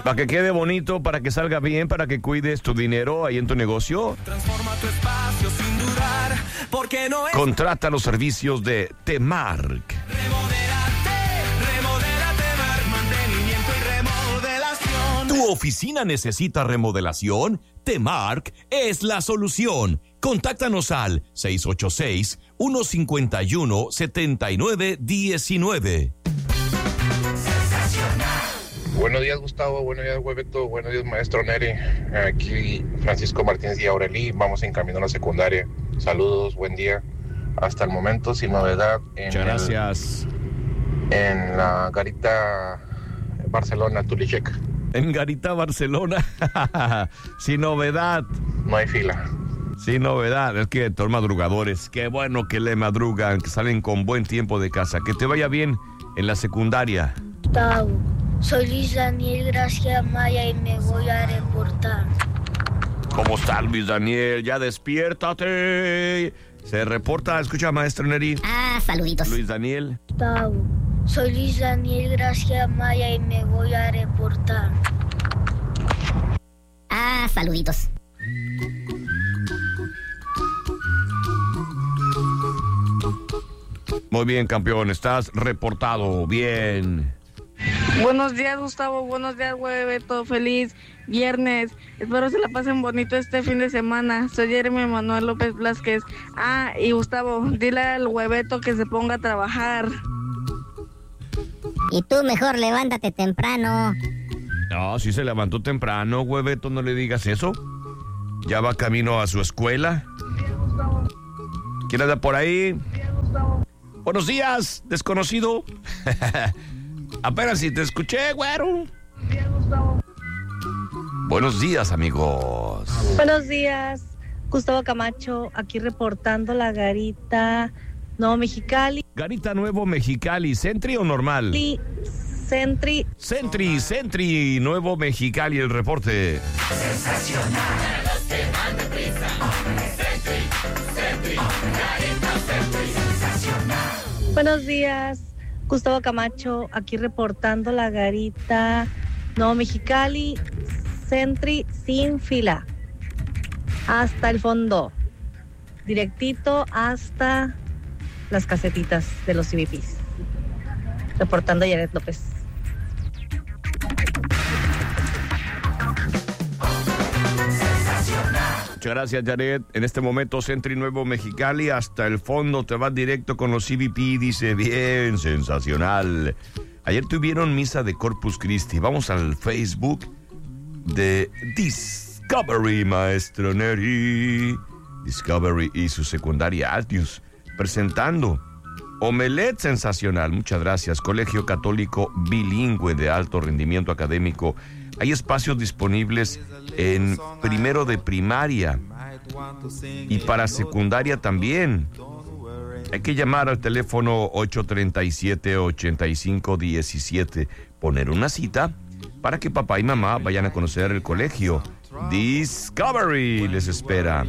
Para que quede bonito, para que salga bien, para que cuides tu dinero ahí en tu negocio. Transforma tu espacio sin dudar, porque no es... Contrata los servicios de Temark. Remodélate, Temark, mantenimiento y remodelación. ¿Tu oficina necesita remodelación? Temark es la solución. Contáctanos al 686-151-7919. Buenos días, Gustavo. Buenos días, Hueveto. Buenos días, maestro Neri. Aquí Francisco Martínez y Aurelí. Vamos en camino a la secundaria. Saludos, buen día. Hasta el momento, sin novedad. Muchas gracias. En la Garita Barcelona, Tulichek. En Garita Barcelona. Sin novedad. No hay fila. Sin novedad. Es que todos madrugadores. Qué bueno que le madrugan, que salen con buen tiempo de casa. Que te vaya bien en la secundaria. Gustavo, soy Luis Daniel Gracia Maya y me voy a reportar. ¿Cómo está Luis Daniel? Ya despiértate. Se reporta, escucha, maestro Neri. Saluditos. Luis Daniel. Gustavo, soy Luis Daniel Gracia Maya y me voy a reportar. Saluditos. Muy bien, campeón. Estás reportado. Bien. Buenos días, Gustavo. Buenos días, Hueveto. Feliz viernes. Espero se la pasen bonito este fin de semana. Soy Jeremy Manuel López Blázquez. Y Gustavo, dile al Hueveto que se ponga a trabajar. Y tú mejor levántate temprano. No, si se levantó temprano, Hueveto, no le digas eso. Ya va camino a su escuela. ¿Quién anda por ahí? Buenos días, desconocido. Apenas si te escuché, güero. Buenos días, amigos. Buenos días, Gustavo Camacho, aquí reportando la Garita Nuevo Mexicali. Garita Nuevo Mexicali, ¿Centri o normal? Centri. Centri, Nuevo Mexicali, el reporte. Sensacional, los que van deprisa. Centri, Garita Centri, sensacional. Buenos días, Gustavo Camacho, aquí reportando la Garita Nuevo Mexicali, Centri sin fila, hasta el fondo, directito hasta las casetitas de los CBPs. Reportando Yaret López. Muchas gracias, Jared. En este momento, Centri Nuevo Mexicali, hasta el fondo, te vas directo con los CBP, dice, bien, sensacional. Ayer tuvieron misa de Corpus Christi. Vamos al Facebook de Discovery, maestro Neri. Discovery y su secundaria Altius, presentando Omelet sensacional. Muchas gracias. Colegio Católico Bilingüe de alto rendimiento académico. Hay espacios disponibles en primero de primaria y para secundaria también. Hay que llamar al teléfono 837-8517, poner una cita para que papá y mamá vayan a conocer el colegio. Discovery les espera.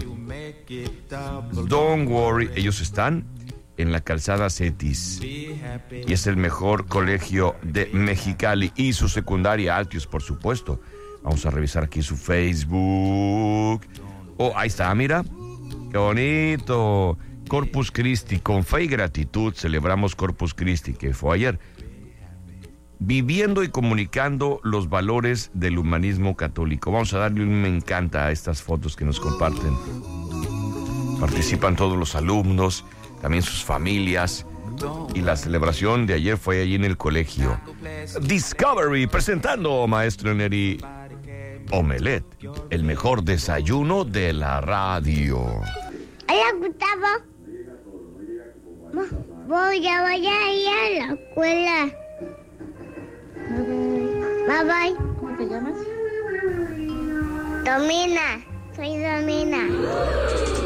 Don't worry, ellos están en la calzada Cetis y es el mejor colegio de Mexicali y su secundaria Altius, por supuesto. Vamos a revisar aquí su Facebook. Oh, ahí está, mira, qué bonito. Corpus Christi, con fe y gratitud celebramos Corpus Christi, que fue ayer, viviendo y comunicando los valores del humanismo católico. Vamos a darle un me encanta a estas fotos que nos comparten. Participan todos los alumnos, también sus familias, y la celebración de ayer fue allí en el colegio. Discovery presentando, maestro Neri, Omelet, el mejor desayuno de la radio. Hola, Gustavo. Voy a ir a la escuela. Bye bye. ¿Cómo te llamas? Domina. Soy Domina.